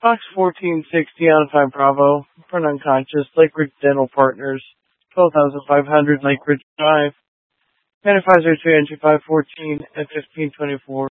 Box 1460 on 5 Bravo, for an unconscious, Lake Ridge Dental Partners, 12,500 Lake Ridge Drive, Manifest 3 entry 514 at 1524.